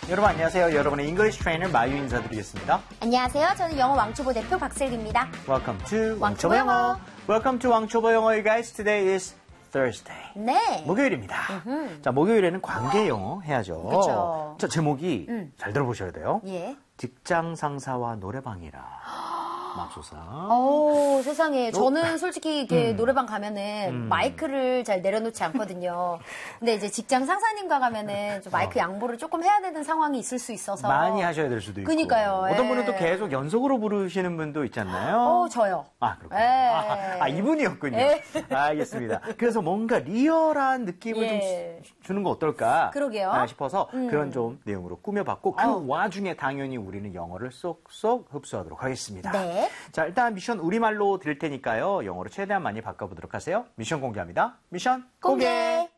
여러분 안녕하세요. 여러분의 English Trainer 마유 인사드리겠습니다. 안녕하세요. 저는 영어 왕초보 대표 박슬기입니다. Welcome to 왕초보 영어. Welcome to 왕초보 영어, guys. Today is Thursday. 네. 목요일입니다. 자, 목요일에는 관계 영어 해야죠. 그쵸. 자, 제목이 잘 들어보셔야 돼요. 예. 직장 상사와 노래방이라. 맙소사. 오, 세상에. 저는 솔직히 이렇게 노래방 가면은 마이크를 잘 내려놓지 않거든요. 근데 이제 직장 상사님과 가면은 좀 마이크 양보를 조금 해야 되는 상황이 있을 수 있어서. 많이 하셔야 될 수도 있고. 그니까요. 어떤 예. 분은 또 계속 연속으로 부르시는 분도 있잖아요. 저요. 아, 그렇군요. 예. 이분이었군요. 예. 알겠습니다. 그래서 뭔가 리얼한 느낌을 예. 좀 주는 거 어떨까? 그러게요. 싶어서 그런 좀 내용으로 꾸며봤고 그 와중에 당연히 우리는 영어를 쏙쏙 흡수하도록 하겠습니다. 네. 자, 일단 미션 우리말로 드릴 테니까요. 영어로 최대한 많이 바꿔보도록 하세요. 미션 공개합니다. 미션 공개.